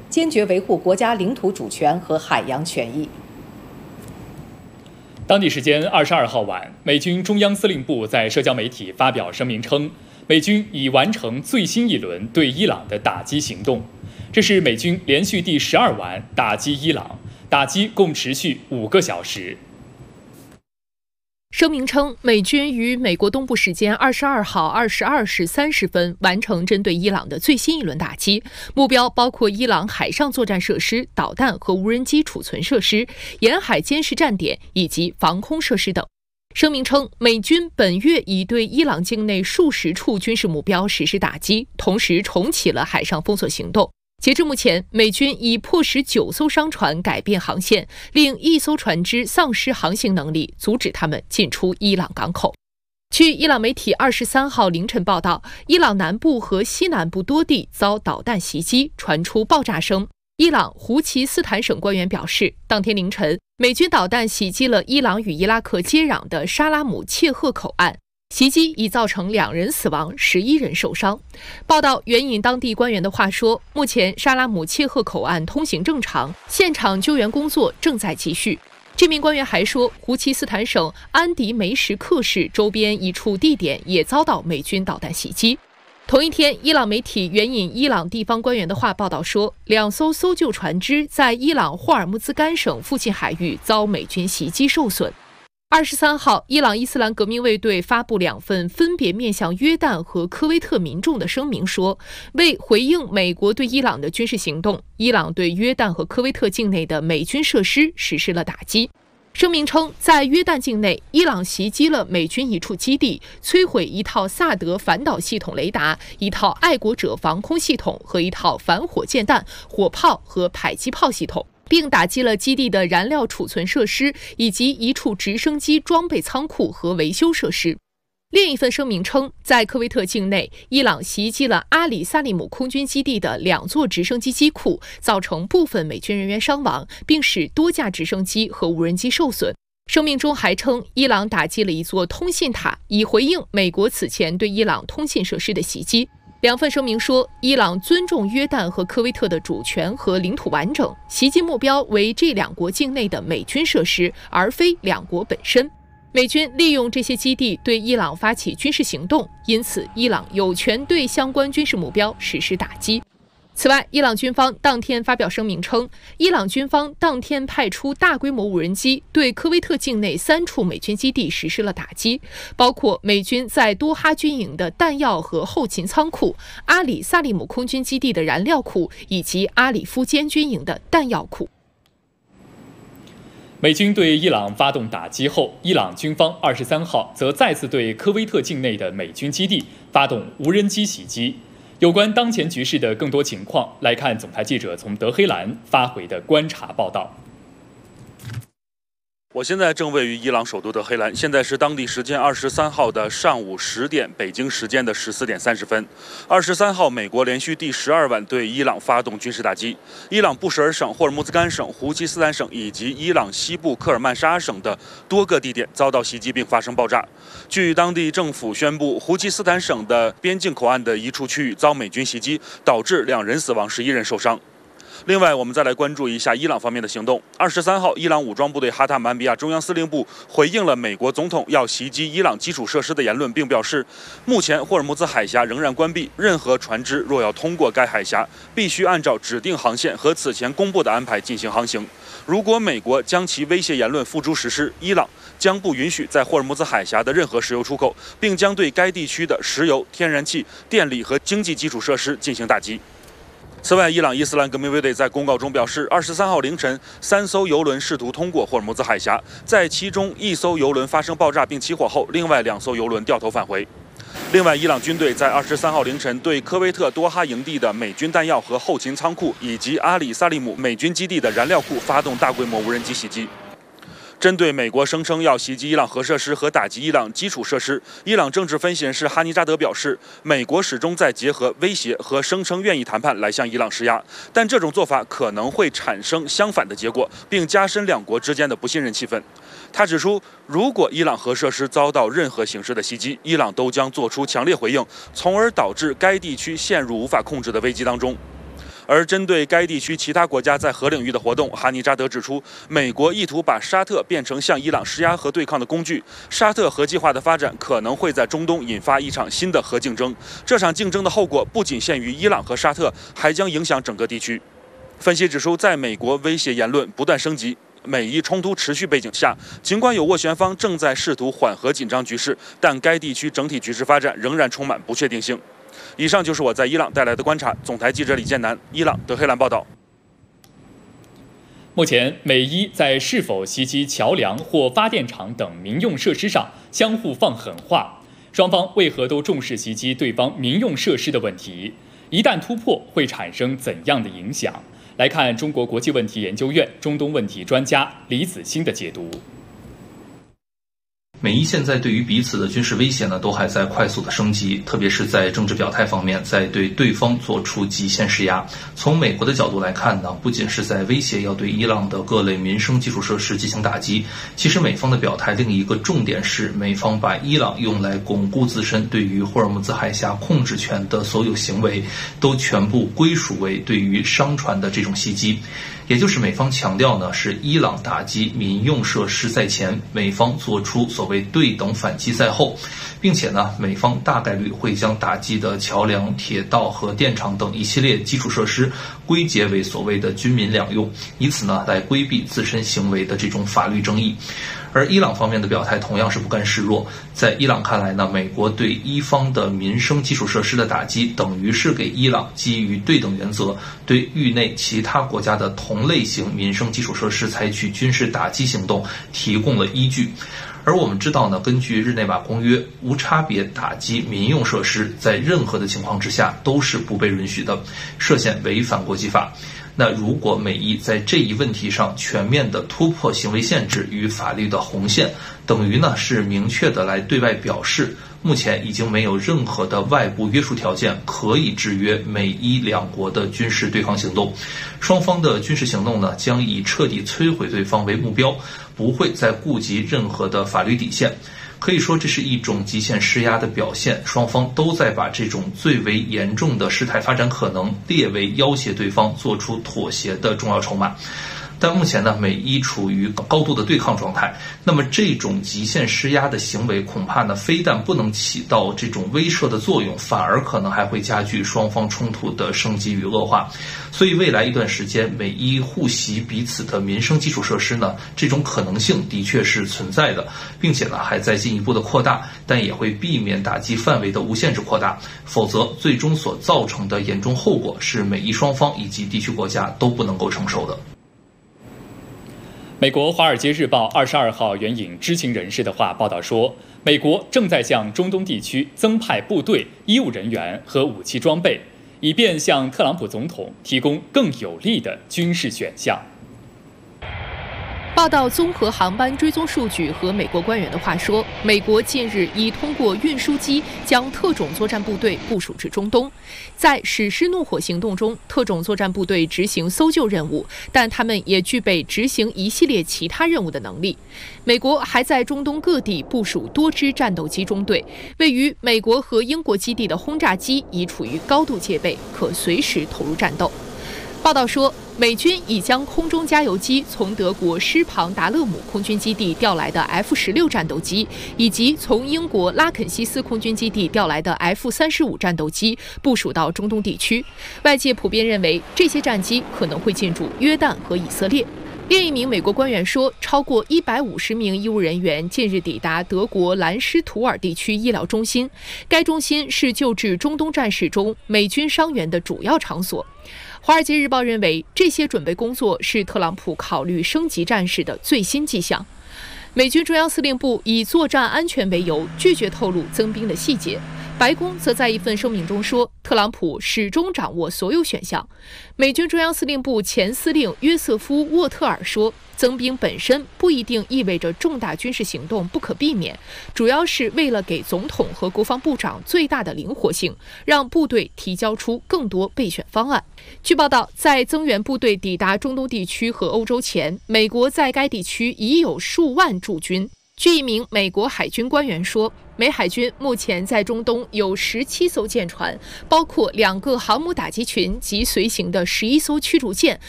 坚决维护国家领土主权和海洋权益。 当地时间22号晚，美军中央司令部在社交媒体发表声明称，美军已完成最新一轮对伊朗的打击行动，这是美军连续第12晚打击伊朗，打击共持续5个小时。 声明称，美军于美国东部时间22号22时30分完成针对伊朗的最新一轮打击，目标包括伊朗海上作战设施、导弹和无人机储存设施、沿海监视站点以及防空设施等。声明称，美军本月已对伊朗境内数十处军事目标实施打击，同时重启了海上封锁行动。截至目前，美军已迫使9艘商船改变航线，令1艘船只丧失航行能力，阻止他们进出伊朗港口。据伊朗媒体23号凌晨报道，伊朗南部和西南部多地遭导弹袭击，传出爆炸声。伊朗胡齐斯坦省官员表示，当天凌晨，美军导弹袭击了伊朗与伊拉克接壤的沙拉姆切赫口岸。袭击已造成2人死亡，11人受伤。报道援引当地官员的话说，目前沙拉姆切赫口岸通行正常，现场救援工作正在继续。这名官员还说，胡齐斯坦省安迪梅什克市周边一处地点也遭到美军导弹袭击。同一天，伊朗媒体援引伊朗地方官员的话报道说，2艘搜救船只在伊朗霍尔木兹干省附近海域遭美军袭击受损。23号，伊朗伊斯兰革命卫队发布2份分别面向约旦和科威特民众的声明说，为回应美国对伊朗的军事行动，伊朗对约旦和科威特境内的美军设施实施了打击。声明称，在约旦境内，伊朗袭击了美军一处基地，摧毁一套萨德反导系统雷达、一套爱国者防空系统和一套反火箭弹、火炮和迫击炮系统，并打击了基地的燃料储存设施以及一处直升机装备仓库和维修设施。另一份声明称，在科威特境内，伊朗袭击了阿里萨利姆空军基地的2座直升机机库，造成部分美军人员伤亡，并使多架直升机和无人机受损。声明中还称，伊朗打击了一座通信塔，以回应美国此前对伊朗通信设施的袭击。2份声明说，伊朗尊重约旦和科威特的主权和领土完整，袭击目标为这2国境内的美军设施，而非2国本身。美军利用这些基地对伊朗发起军事行动，因此伊朗有权对相关军事目标实施打击。此外，伊朗军方当天发表声明称，伊朗军方当天派出大规模无人机对科威特境内3处美军基地实施了打击，包括美军在多哈军营的弹药和后勤仓库、阿里萨利姆空军基地的燃料库以及阿里夫坚军营的弹药库。 美军对伊朗发动打击后，伊朗军方23号则再次对科威特境内的美军基地发动无人机袭击。有关当前局势的更多情况，来看总台记者从德黑兰发回的观察报道。 我现在正位于伊朗首都德黑兰，现在是当地时间23号的上午10点，北京时间的14点30分。23号，美国连续第12晚对伊朗发动军事打击，伊朗布什尔省、霍尔木兹干省、胡齐斯坦省以及伊朗西部克尔曼沙省的多个地点遭到袭击并发生爆炸。据当地政府宣布，胡齐斯坦省的边境口岸的一处区域遭美军袭击，导致2人死亡，11人受伤。另外，我们再来关注一下伊朗方面的行动。23号，伊朗武装部队哈塔曼比亚中央司令部回应了美国总统要袭击伊朗基础设施的言论，并表示，目前霍尔木兹海峡仍然关闭，任何船只若要通过该海峡，必须按照指定航线和此前公布的安排进行航行。如果美国将其威胁言论付诸实施，伊朗将不允许在霍尔木兹海峡的任何石油出口，并将对该地区的石油、天然气、电力和经济基础设施进行打击。此外，伊朗伊斯兰革命卫队在公告中表示，23号凌晨，3艘油轮试图通过霍尔木兹海峡，在其中1艘油轮发生爆炸并起火后，另外2艘油轮掉头返回。另外，伊朗军队在23号凌晨对科威特多哈营地的美军弹药和后勤仓库，以及阿里萨利姆美军基地的燃料库发动大规模无人机袭击。针对美国声称要袭击伊朗核设施和打击伊朗基础设施，伊朗政治分析人士哈尼扎德表示，美国始终在结合威胁和声称愿意谈判来向伊朗施压，但这种做法可能会产生相反的结果，并加深2国之间的不信任气氛。他指出，如果伊朗核设施遭到任何形式的袭击，伊朗都将做出强烈回应，从而导致该地区陷入无法控制的危机当中。 而针对该地区其他国家在核领域的活动，哈尼扎德指出，美国意图把沙特变成向伊朗施压和对抗的工具。沙特核计划的发展可能会在中东引发一场新的核竞争。这场竞争的后果不仅限于伊朗和沙特，还将影响整个地区。分析指出，在美国威胁言论不断升级、美伊冲突持续背景下，尽管有斡旋方正在试图缓和紧张局势，但该地区整体局势发展仍然充满不确定性。以上就是我在伊朗带来的观察。总台记者李建南，伊朗德黑兰报道。 目前，美伊在是否袭击桥梁或发电厂等民用设施上相互放狠话，双方为何都重视袭击对方民用设施的问题？一旦突破，会产生怎样的影响？来看中国国际问题研究院中东问题专家李子欣的解读。 美伊现在对于彼此的军事威胁呢，都还在快速的升级，特别是在政治表态方面，在对对方做出极限施压。从美国的角度来看呢，不仅是在威胁要对伊朗的各类民生基础设施进行打击，其实美方的表态另一个重点是，美方把伊朗用来巩固自身对于霍尔木兹海峡控制权的所有行为，都全部归属为对于商船的这种袭击。也就是美方强调呢，是伊朗打击民用设施在前，美方做出所谓对等反击在后，并且呢，美方大概率会将打击的桥梁、铁道和电厂等一系列基础设施归结为所谓的军民两用，以此呢来规避自身行为的这种法律争议。而伊朗方面的表态同样是不甘示弱，在伊朗看来呢，美国对伊方的民生基础设施的打击，等于是给伊朗基于对等原则，对域内其他国家的同类型民生基础设施采取军事打击行动提供了依据。而我们知道呢，根据日内瓦公约，无差别打击民用设施在任何的情况之下都是不被允许的，涉嫌违反国际法。那如果美伊在这一问题上全面的突破行为限制与法律的红线，等于呢是明确的来对外表示，目前已经没有任何的外部约束条件可以制约美伊两国的军事对抗行动。双方的军事行动呢，将以彻底摧毁对方为目标，不会再顾及任何的法律底线。可以说这是一种极限施压的表现，双方都在把这种最为严重的事态发展可能列为要挟对方做出妥协的重要筹码。但目前呢，美伊处于高度的对抗状态，那么这种极限施压的行为恐怕呢，非但不能起到这种威慑的作用，反而可能还会加剧双方冲突的升级与恶化。所以未来一段时间，美伊互袭彼此的民生基础设施呢，这种可能性的确是存在的，并且呢还在进一步的扩大，但也会避免打击范围的无限制扩大，否则最终所造成的严重后果是美伊双方以及地区国家都不能够承受的。 美国《华尔街日报》22号援引知情人士的话报道说，美国正在向中东地区增派部队、医务人员和武器装备，以便向特朗普总统提供更有利的军事选项。 报道综合航班追踪数据和美国官员的话说，美国近日已通过运输机将特种作战部队部署至中东。在史诗怒火行动中，特种作战部队执行搜救任务，但他们也具备执行一系列其他任务的能力。美国还在中东各地部署多支战斗机中队，位于美国和英国基地的轰炸机已处于高度戒备，可随时投入战斗。报道说，美军已将空中加油机从德国施庞达勒姆空军基地调来的 F-16战斗机，以及从英国拉肯西斯空军基地调来的 F-35战斗机部署到中东地区。外界普遍认为，这些战机可能会进驻约旦和以色列。另一名美国官员说，超过150名医务人员近日抵达德国兰施图尔地区医疗中心，该中心是救治中东战事中美军伤员的主要场所。《华尔街日报》认为，这些准备工作是特朗普考虑升级战事的最新迹象。美军中央司令部以作战安全为由，拒绝透露增兵的细节。白宫则在一份声明中说，特朗普始终掌握所有选项。美军中央司令部前司令约瑟夫·沃特尔说，增兵本身不一定意味着重大军事行动不可避免，主要是为了给总统和国防部长最大的灵活性，让部队提交出更多备选方案。据报道，在增援部队抵达中东地区和欧洲前，美国在该地区已有数万驻军。 据一名美国海军官员说，美海军目前在中东有17艘舰船，包括2个航母打击群及随行的11艘驱逐舰